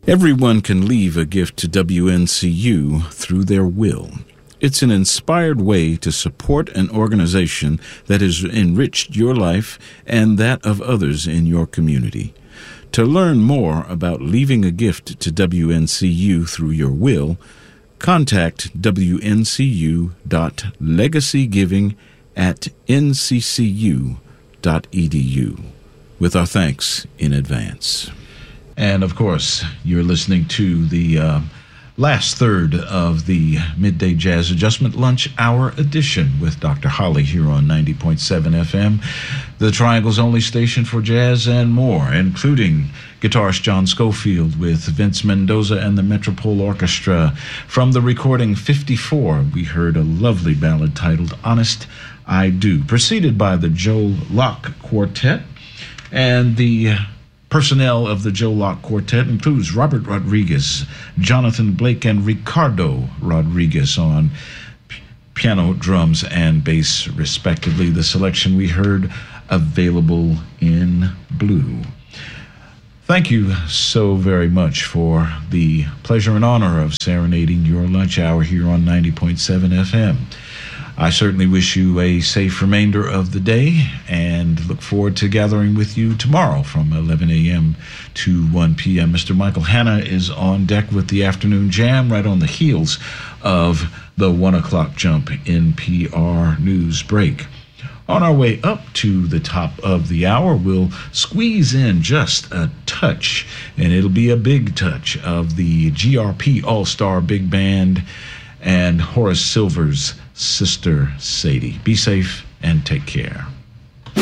Everyone can leave a gift to WNCU through their will. It's an inspired way to support an organization that has enriched your life and that of others in your community. To learn more about leaving a gift to WNCU through your will, contact wncu.legacygiving@nccu.edu. With our thanks in advance. And, of course, you're listening to the last third of the Midday Jazz Adjustment Lunch Hour edition with Dr. Holly here on 90.7 FM, the Triangle's only station for jazz and more, including guitarist John Schofield with Vince Mendoza and the Metropole Orchestra. From the recording 54, we heard a lovely ballad titled Honest I Do, preceded by the Joe Locke Quartet. And the personnel of the Joe Locke Quartet includes Robert Rodriguez, Jonathan Blake, and Ricardo Rodriguez on piano, drums, and bass, respectively. The selection we heard, Available in Blue. Thank you so very much for the pleasure and honor of serenading your lunch hour here on 90.7 FM. I certainly wish you a safe remainder of the day and look forward to gathering with you tomorrow from 11 a.m. to 1 p.m. Mr. Michael Hanna is on deck with the afternoon jam right on the heels of the 1 o'clock jump NPR news break. On our way up to the top of the hour, we'll squeeze in just a touch, and it'll be a big touch, of the GRP All-Star Big Band and Horace Silver's Sister Sadie. Be safe and take care.